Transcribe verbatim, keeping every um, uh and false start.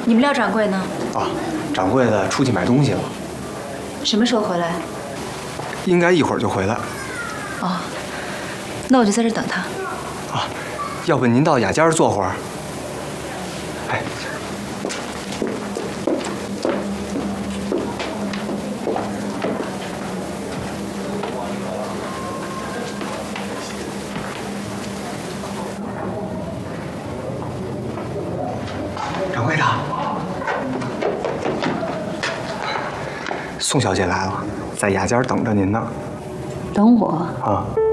你们廖掌柜呢？ 啊，掌柜的出去买东西了。 什么时候回来？ 应该一会儿就回来。 哦，那我就在这等他。 啊，要不您到雅间坐会儿？哎。 掌柜的，宋小姐来了，在雅间等着您呢。 等我啊。